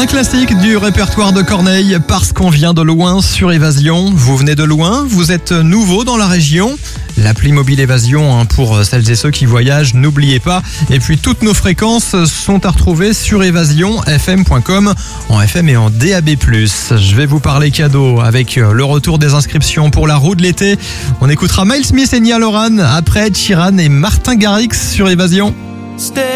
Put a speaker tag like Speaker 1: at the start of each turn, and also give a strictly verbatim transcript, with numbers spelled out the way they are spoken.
Speaker 1: classique du répertoire de Corneille, Parce qu'on vient de loin sur Évasion. Vous venez de loin, vous êtes nouveau dans la région. L'appli mobile Évasion, hein, pour celles et ceux qui voyagent, n'oubliez pas. Et puis toutes nos fréquences sont à retrouver sur évasion f m point com en F M et en D A B plus. Je vais vous parler cadeau avec le retour des inscriptions pour la roue de l'été. On écoutera Miles Smith et Niall Horan après Ed Sheeran et Martin Garrix sur Évasion.